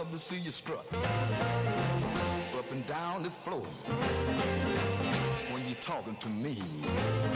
love to see you strut up and down the floor when you're talking to me.